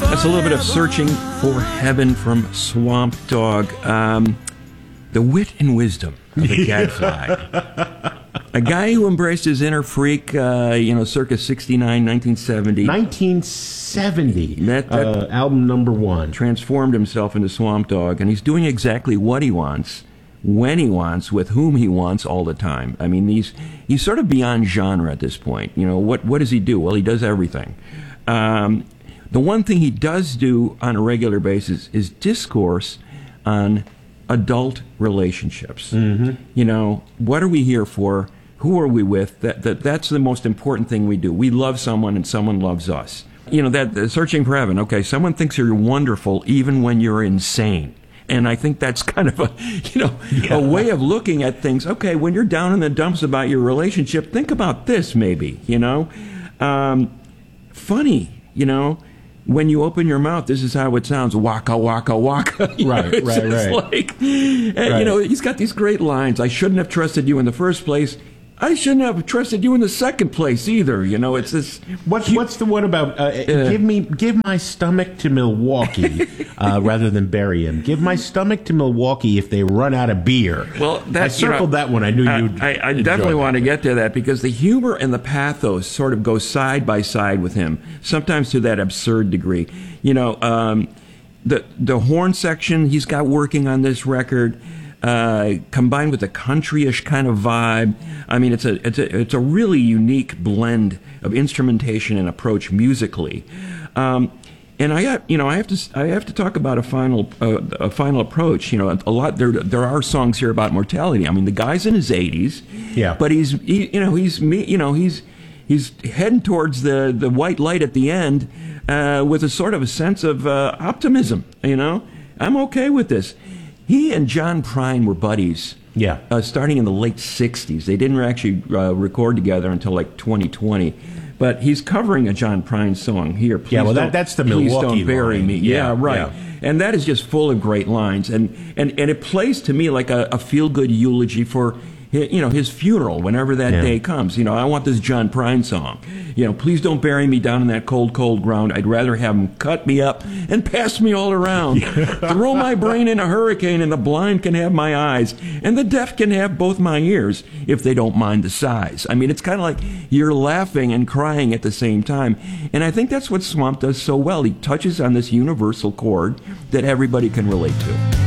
That's a little bit of Searching for Heaven from Swamp Dogg. The wit and wisdom of the Gadfly. A guy who embraced his inner freak, circa 69, 1970. 1970. That album number one. Transformed himself into Swamp Dogg, and he's doing exactly what he wants, when he wants, with whom he wants, all the time. I mean, he's sort of beyond genre at this point. You know, what does he do? Well, he does everything. The one thing he does do on a regular basis is discourse on adult relationships. Mm-hmm. You know, what are we here for? Who are we with? That's the most important thing we do. We love someone and someone loves us. You know, that Searching for Heaven, okay, someone thinks you're wonderful even when you're insane. And I think that's kind of a way of looking at things. Okay, when you're down in the dumps about your relationship, think about this maybe, funny, when you open your mouth, this is how it sounds. Waka, waka, waka. Right. He's got these great lines. I shouldn't have trusted you in the first place. I shouldn't have trusted you in the second place either. It's this. What's the one about? Give my stomach to Milwaukee rather than bury him. Give my stomach to Milwaukee if they run out of beer. Well, I circled that one. I knew you'd. I definitely want to get to that because the humor and the pathos sort of go side by side with him. Sometimes to that absurd degree. The horn section he's got working on this record. Combined with a country-ish kind of vibe. I mean, it's a really unique blend of instrumentation and approach musically. And I have to talk about a final approach. A lot there are songs here about mortality. I mean, the guy's in his 80s. Yeah. But he's heading towards the white light at the end with a sort of a sense of optimism. I'm okay with this. He and John Prine were buddies. Yeah. Starting in the late 60s. They didn't actually record together until like 2020. But he's covering a John Prine song here. That's the Milwaukee Please Don't Bury line. Me. Yeah, right. Yeah. And that is just full of great lines. And it plays to me like a feel-good eulogy for his funeral whenever that day comes. I want this John Prine song. Please don't bury me down in that cold, cold ground. I'd rather have them cut me up and pass me all around. Throw my brain in a hurricane and the blind can have my eyes and the deaf can have both my ears if they don't mind the size. I mean, it's kind of like you're laughing and crying at the same time. And I think that's what Swamp does so well. He touches on this universal chord that everybody can relate to.